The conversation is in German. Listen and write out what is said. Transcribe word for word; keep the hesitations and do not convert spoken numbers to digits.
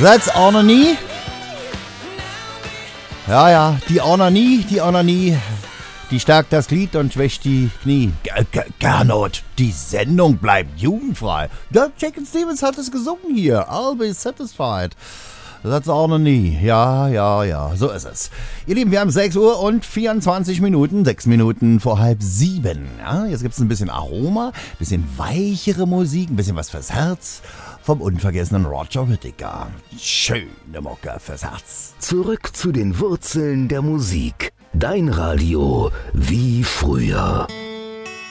That's Onanie. Ja, ja, die Onanie, die Onanie, die stärkt das Glied und schwächt die Knie. G- G- Gernot, die Sendung bleibt jugendfrei. Der Chicken Stevens hat es gesungen hier. I'll be satisfied. That's Onanie. Ja, ja, ja, so ist es. Ihr Lieben, wir haben sechs Uhr und vierundzwanzig Minuten, sechs Minuten vor halb sieben. Ja, jetzt gibt es ein bisschen Aroma, ein bisschen weichere Musik, ein bisschen was fürs Herz. Vom unvergessenen Roger Whittaker. Schöne Mucke fürs Herz. Zurück zu den Wurzeln der Musik. Dein Radio wie früher.